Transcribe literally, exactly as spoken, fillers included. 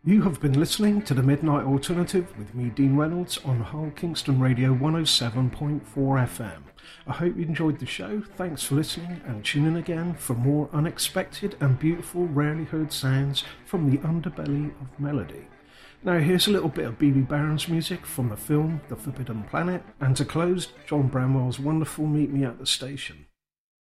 You have been listening to the Midnight Alternative with me, Dean Reynolds, on Hull Kingston Radio one oh seven point four F M. I hope you enjoyed the show. Thanks for listening, and tune in again for more unexpected and beautiful, rarely heard sounds from the underbelly of melody. Now here's a little bit of B B Barron's music from the film The Forbidden Planet, and to close, John Bramwell's wonderful Meet Me at the Station.